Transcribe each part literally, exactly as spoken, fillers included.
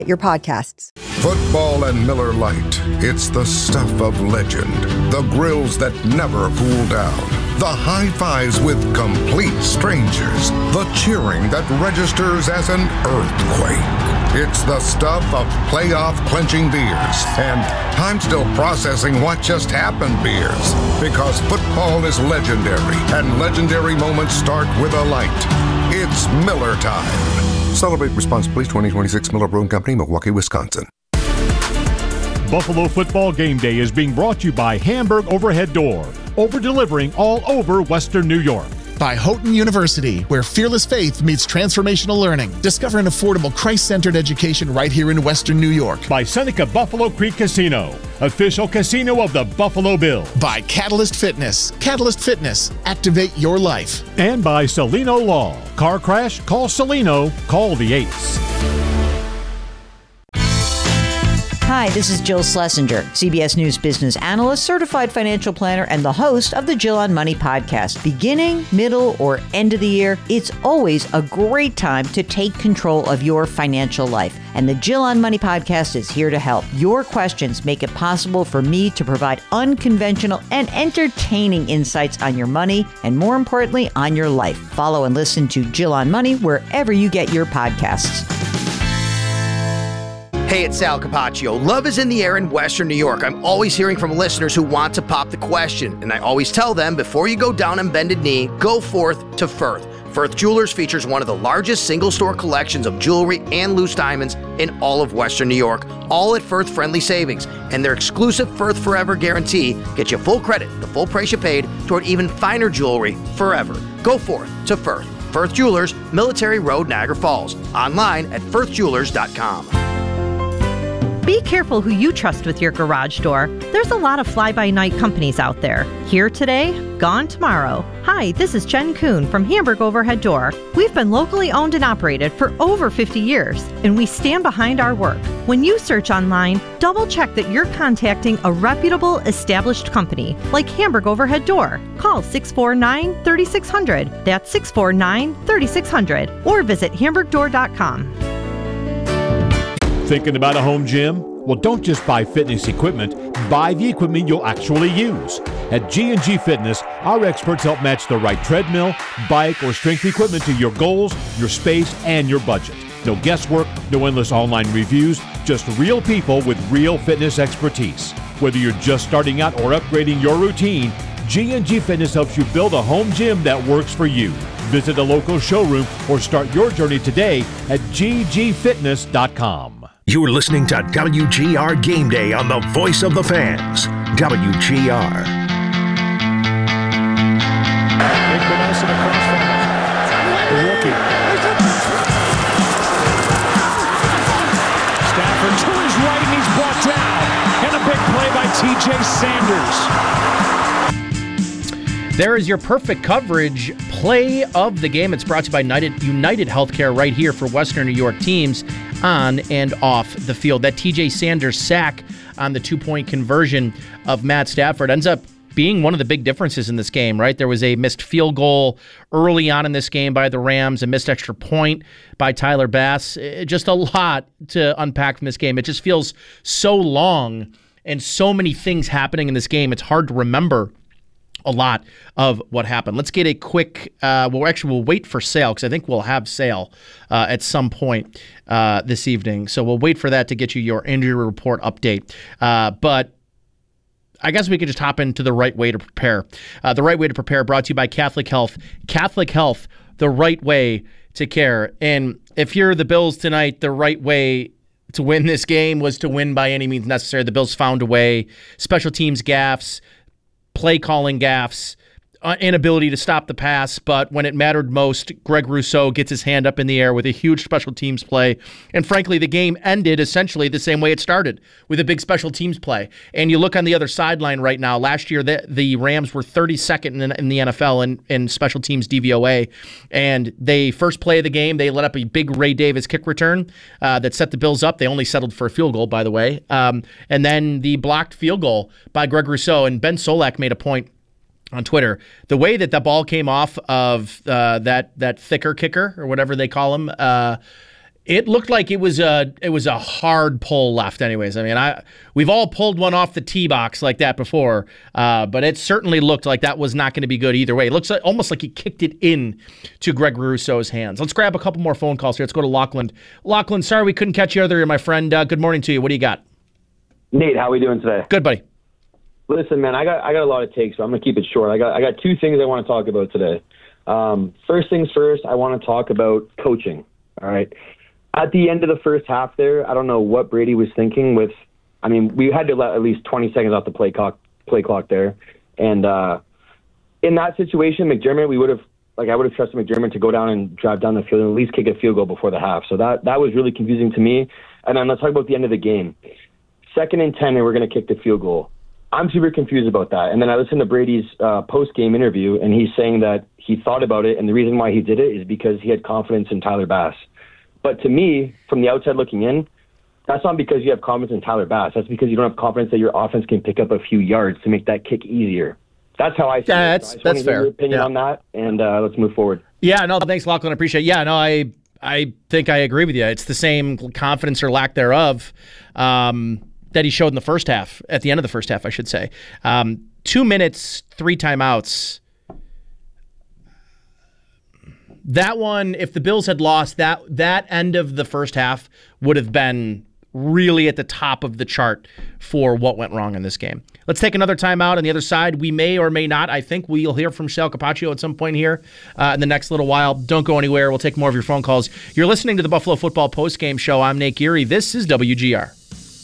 Your podcasts. Football and Miller Lite. It's the stuff of legend. The grills that never cool down. The high fives with complete strangers. The cheering that registers as an earthquake. It's the stuff of playoff clinching beers. And I'm still processing what just happened beers. Because football is legendary. And legendary moments start with a light. It's Miller time. Celebrate responsibly. twenty twenty-six Miller Brewing Company, Milwaukee, Wisconsin. Buffalo Football Game Day is being brought to you by Hamburg Overhead Door, over-delivering all over Western New York. By Houghton University, where fearless faith meets transformational learning. Discover an affordable Christ-centered education right here in Western New York. By Seneca Buffalo Creek Casino, official casino of the Buffalo Bills. By Catalyst Fitness. Catalyst Fitness. Activate your life. And by Celino Law. Car crash? Call Celino. Call the Ace. Hi, this is Jill Schlesinger, C B S News business analyst, certified financial planner, and the host of the Jill on Money podcast. Beginning, middle, or end of the year, it's always a great time to take control of your financial life. And the Jill on Money podcast is here to help. Your questions make it possible for me to provide unconventional and entertaining insights on your money, and more importantly, on your life. Follow and listen to Jill on Money wherever you get your podcasts. Hey, it's Sal Capaccio. Love is in the air in Western New York. I'm always hearing from listeners who want to pop the question. And I always tell them, before you go down on bended knee, go forth to Firth. Firth Jewelers features one of the largest single-store collections of jewelry and loose diamonds in all of Western New York, all at Firth-friendly savings. And their exclusive Firth Forever guarantee gets you full credit, the full price you paid, toward even finer jewelry forever. Go forth to Firth. Firth Jewelers, Military Road, Niagara Falls. Online at firth jewelers dot com. Be careful who you trust with your garage door. There's a lot of fly-by-night companies out there. Here today, gone tomorrow. Hi, this is Jen Kuhn from Hamburg Overhead Door. We've been locally owned and operated for over fifty years, and we stand behind our work. When you search online, double-check that you're contacting a reputable, established company like Hamburg Overhead Door. Call six four nine, three six zero zero. That's six four nine, three six zero zero. Or visit hamburg door dot com. Thinking about a home gym? Well, don't just buy fitness equipment. Buy the equipment you'll actually use. At G and G Fitness, our experts help match the right treadmill, bike, or strength equipment to your goals, your space, and your budget. No guesswork, no endless online reviews, just real people with real fitness expertise. Whether you're just starting out or upgrading your routine, G and G Fitness helps you build a home gym that works for you. Visit a local showroom or start your journey today at g g fitness dot com. You're listening to W G R Game Day on the Voice of the Fans. W G R. Nick Vanessa across from the rookie. Stafford to his right and he's brought down. And a big play by T J Sanders. There is your perfect coverage play of the game. It's brought to you by United, United Healthcare right here for Western New York teams on and off the field. That T J Sanders sack on the two-point conversion of Matt Stafford ends up being one of the big differences in this game, right? There was a missed field goal early on in this game by the Rams, a missed extra point by Tyler Bass. It, just a lot to unpack from this game. It just feels so long and so many things happening in this game. It's hard to remember a lot of what happened. Let's get a quick, uh, well, actually, we'll wait for Sale because I think we'll have Sale uh, at some point uh, this evening. So we'll wait for that to get you your injury report update. Uh, but I guess we could just hop into the right way to prepare. Uh, the right way to prepare brought to you by Catholic Health. Catholic Health, the right way to care. And if you're the Bills tonight, the right way to win this game was to win by any means necessary. The Bills found a way. Special teams gaffes, play calling gaffes, uh, inability to stop the pass, but when it mattered most, Greg Rousseau gets his hand up in the air with a huge special teams play. And frankly, the game ended essentially the same way it started, with a big special teams play. And you look on the other sideline right now, last year the, the Rams were thirty-second in, in the N F L in, in special teams D V O A. And they first play of the game, they let up a big Ray Davis kick return uh, that set the Bills up. They only settled for a field goal, by the way. Um, and then the blocked field goal by Greg Rousseau. And Ben Solak made a point on Twitter, the way that the ball came off of uh, that that thicker kicker or whatever they call him, uh, It looked like it was a it was a hard pull left. Anyways, I mean, I we've all pulled one off the tee box like that before, uh, but it certainly looked like that was not going to be good either way. It looks like, almost like he kicked it in to Greg Russo's hands. Let's grab a couple more phone calls here. Let's go to Lachlan. Lachlan, sorry we couldn't catch you earlier, my friend. Uh, good morning to you. What do you got? Nate, how are we doing today? Good, buddy. Listen, man, I got I got a lot of takes, so I'm gonna keep it short. I got I got two things I want to talk about today. Um, first things first, I want to talk about coaching. All right. At the end of the first half there, I don't know what Brady was thinking with, I mean, we had to let at least twenty seconds off the play clock, play clock there. And uh, in that situation, McDermott, we would have, like, I would have trusted McDermott to go down and drive down the field and at least kick a field goal before the half. So that, that was really confusing to me. And then let's talk about the end of the game. Second and ten, and we're going to kick the field goal. I'm super confused about that. And then I listened to Brady's uh, post-game interview, and he's saying that he thought about it, and the reason why he did it is because he had confidence in Tyler Bass. But to me, from the outside looking in, that's not because you have confidence in Tyler Bass. That's because you don't have confidence that your offense can pick up a few yards to make that kick easier. That's how I see yeah, it. That's, so I just that's want to fair. hear your opinion yeah. on that, and uh, let's move forward. Yeah, no, thanks, Lachlan. I appreciate it. Yeah, no, I I think I agree with you. It's the same confidence or lack thereof um, that he showed in the first half, at the end of the first half, I should say. Um, two minutes, three timeouts. That one, if the Bills had lost, that that end of the first half would have been really at the top of the chart for what went wrong in this game. Let's take another timeout. On the other side, we may or may not, I think we'll hear from Sal Capaccio at some point here uh, in the next little while. Don't go anywhere. We'll take more of your phone calls. You're listening to the Buffalo Football Postgame Show. I'm Nate Geary. This is W G R.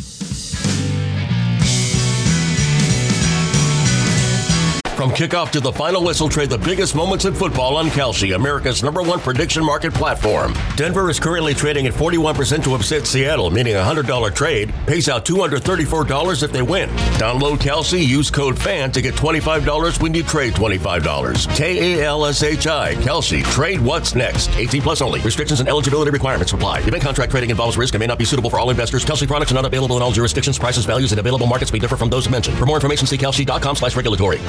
From kickoff to the final whistle, trade the biggest moments in football on Kalshi, America's number one prediction market platform. Denver is currently trading at forty-one percent to upset Seattle, meaning a one hundred dollars trade pays out two hundred thirty-four dollars if they win. Download Kalshi, use code FAN to get twenty-five dollars when you trade twenty-five dollars. K A L S H I, Kalshi. Trade what's next. eighteen plus only. Restrictions and eligibility requirements apply. Event contract trading involves risk and may not be suitable for all investors. Kalshi products are not available in all jurisdictions. Prices, values, and available markets may differ from those mentioned. For more information, see kalshi.com slash regulatory.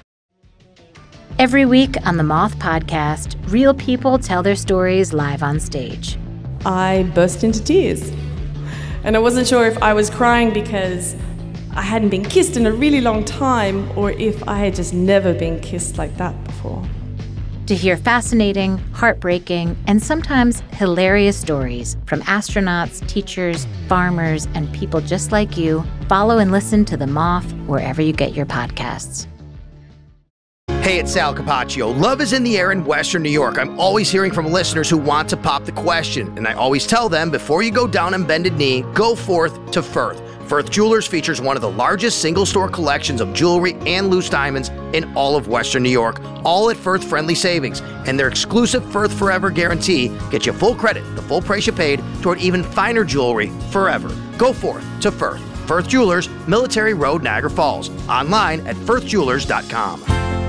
Every week on the Moth Podcast, real people tell their stories live on stage. I burst into tears. And I wasn't sure if I was crying because I hadn't been kissed in a really long time or if I had just never been kissed like that before. To hear fascinating, heartbreaking, and sometimes hilarious stories from astronauts, teachers, farmers, and people just like you, follow and listen to The Moth wherever you get your podcasts. Hey, it's Sal Capaccio. Love is in the air in Western New York. I'm always hearing from listeners who want to pop the question. And I always tell them, before you go down on bended knee, go forth to Firth. Firth Jewelers features one of the largest single-store collections of jewelry and loose diamonds in all of Western New York, all at Firth-friendly savings. And their exclusive Firth Forever guarantee gets you full credit, the full price you paid, toward even finer jewelry forever. Go forth to Firth. Firth Jewelers, Military Road, Niagara Falls. Online at firth jewelers dot com.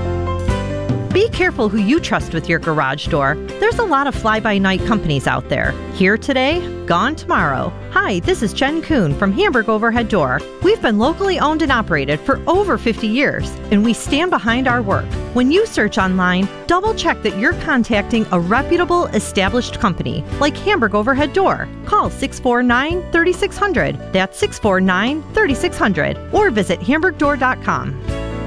Be careful who you trust with your garage door. There's a lot of fly-by-night companies out there. Here today, gone tomorrow. Hi, this is Jen Kuhn from Hamburg Overhead Door. We've been locally owned and operated for over fifty years, and we stand behind our work. When you search online, double-check that you're contacting a reputable, established company like Hamburg Overhead Door. Call six four nine, three six zero zero. That's six four nine, three six zero zero. Or visit hamburg door dot com.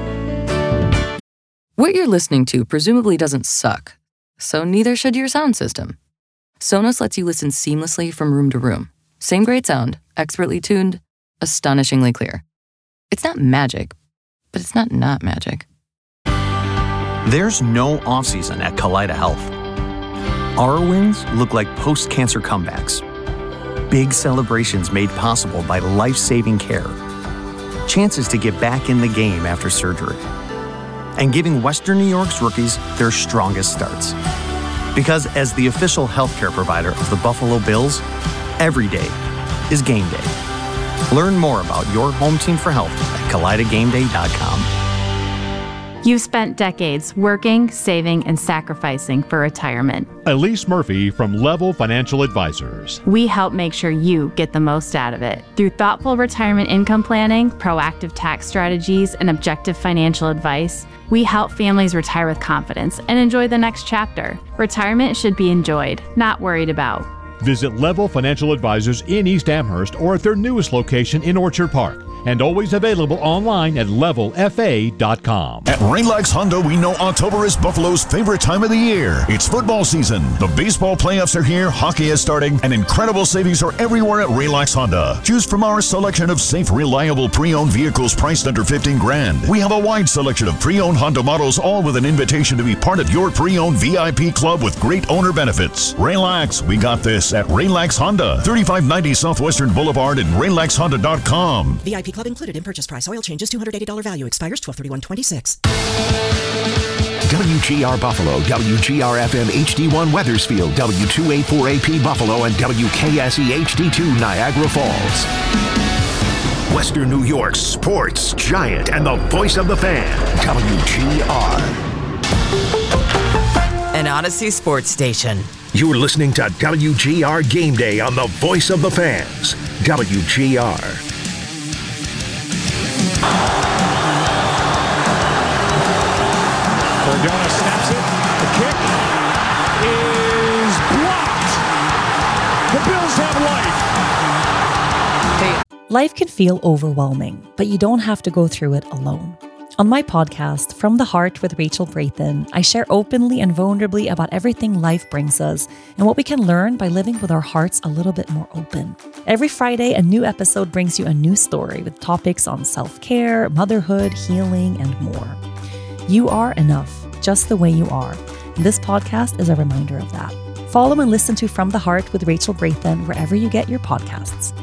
What you're listening to presumably doesn't suck, so neither should your sound system. Sonos lets you listen seamlessly from room to room. Same great sound, expertly tuned, astonishingly clear. It's not magic, but it's not not magic. There's no off-season at Kaleida Health. Our wins look like post-cancer comebacks. Big celebrations made possible by life-saving care. Chances to get back in the game after surgery. And giving Western New York's rookies their strongest starts. Because as the official healthcare provider of the Buffalo Bills, every day is game day. Learn more about your home team for health at Kaleida Game Day dot com. You've spent decades working, saving, and sacrificing for retirement. Elise Murphy from Level Financial Advisors. We help make sure you get the most out of it. Through thoughtful retirement income planning, proactive tax strategies, and objective financial advice, we help families retire with confidence and enjoy the next chapter. Retirement should be enjoyed, not worried about. Visit Level Financial Advisors in East Amherst or at their newest location in Orchard Park. And always available online at level f a dot com. At Rainlax Honda, we know October is Buffalo's favorite time of the year. It's football season. The baseball playoffs are here, hockey is starting, and incredible savings are everywhere at Rainlax Honda. Choose from our selection of safe, reliable pre-owned vehicles priced under fifteen grand. We have a wide selection of pre-owned Honda models, all with an invitation to be part of your pre-owned V I P club with great owner benefits. Rainlax, we got this at Rainlax Honda, thirty-five ninety Southwestern Boulevard and rainlax honda dot com. V I P club included in purchase price. Oil changes two hundred eighty dollars value. Expires twelve thirty-one twenty-six. W G R Buffalo, W G R F M H D one Wethersfield, W two eighty-four A P Buffalo, and W K S E H D two Niagara Falls. Western New York's sports giant and the voice of the fan, W G R. An Odyssey sports station. You're listening to W G R Game Day on the voice of the fans, W G R. Cardona snaps it. The kick is blocked. The Bills have life. Life can feel overwhelming, but you don't have to go through it alone. On my podcast, From the Heart with Rachel Brathen, I share openly and vulnerably about everything life brings us and what we can learn by living with our hearts a little bit more open. Every Friday, a new episode brings you a new story with topics on self-care, motherhood, healing, and more. You are enough, just the way you are. And this podcast is a reminder of that. Follow and listen to From the Heart with Rachel Brathen wherever you get your podcasts.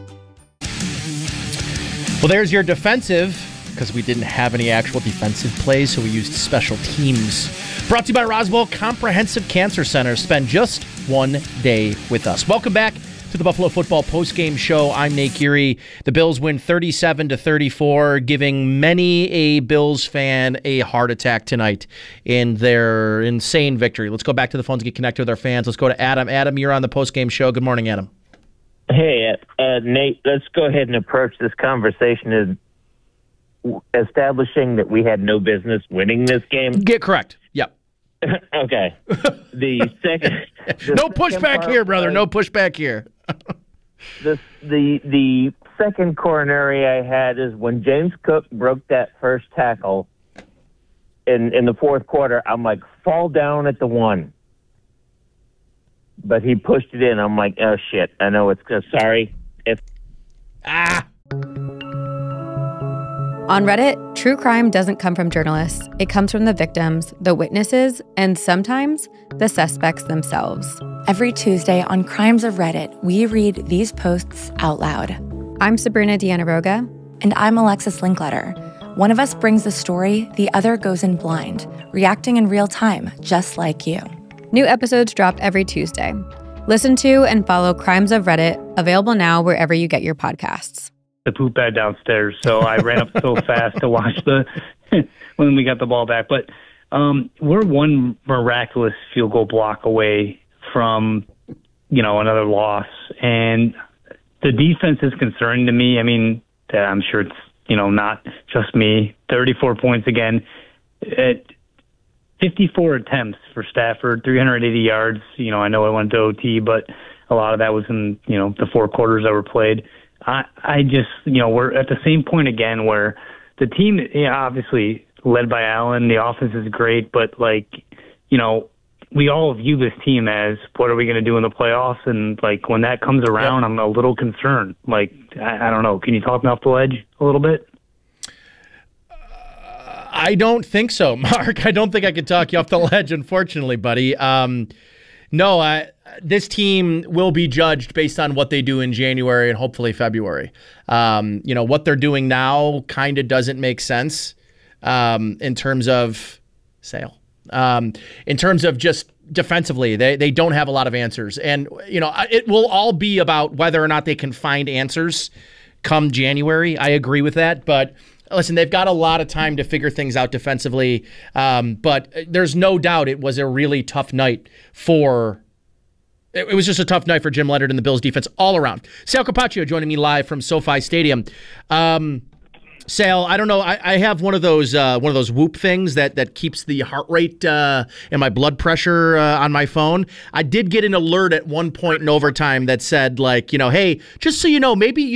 Well, there's your defensive, because we didn't have any actual defensive plays, so we used special teams. Brought to you by Roswell Comprehensive Cancer Center. Spend just one day with us. Welcome back to the Buffalo Football Postgame Show. I'm Nate Geary. The Bills win thirty-seven to thirty-four, giving many a Bills fan a heart attack tonight in their insane victory. Let's go back to the phones and get connected with our fans. Let's go to Adam. Adam, you're on the Postgame Show. Good morning, Adam. Hey, uh, Nate, let's go ahead and approach this conversation as establishing that we had no business winning this game. Get correct. Yep. Okay. The second. The no pushback here, brother. Was, no pushback here. the the the second coronary I had is when James Cook broke that first tackle in in the fourth quarter. I'm like, fall down at the one. But he pushed it in. I'm like, oh shit. I know it's uh, sorry. If ah. On Reddit, true crime doesn't come from journalists. It comes from the victims, the witnesses, and sometimes the suspects themselves. Every Tuesday on Crimes of Reddit, we read these posts out loud. I'm Sabrina Dianaroga. And I'm Alexis Linkletter. One of us brings the story, the other goes in blind, reacting in real time, just like you. New episodes drop every Tuesday. Listen to and follow Crimes of Reddit, available now wherever you get your podcasts. The poop bed downstairs, so I ran up so fast to watch the when we got the ball back. But um, we're one miraculous field goal block away from, you know, another loss, and the defense is concerning to me. I mean, I'm sure it's, you know, not just me. thirty-four points again. At fifty-four attempts for Stafford, three hundred eighty yards. You know, I know it went to O T, but a lot of that was in, you know, the four quarters that were played. I, I just, you know, we're at the same point again where the team, yeah, obviously led by Allen, the offense is great, but like, you know, we all view this team as what are we going to do in the playoffs? And like when that comes around, I'm a little concerned. Like, I, I don't know. Can you talk me off the ledge a little bit? I don't think so, Mark. I don't think I can talk you off the ledge, unfortunately, buddy. Um, no, I, this team will be judged based on what they do in January and hopefully February. Um, you know, what they're doing now kind of doesn't make sense um, in terms of sale. Um, in terms of just defensively, they, they don't have a lot of answers. And, you know, it will all be about whether or not they can find answers come January. I agree with that, but listen, they've got a lot of time to figure things out defensively, um, but there's no doubt it was a really tough night for – it was just a tough night for Jim Leonhard and the Bills defense all around. Sal Capaccio joining me live from SoFi Stadium. Um, Sal, I don't know. I, I have one of those uh, one of those Whoop things that, that keeps the heart rate uh, and my blood pressure uh, on my phone. I did get an alert at one point in overtime that said, like, you know, hey, just so you know, maybe you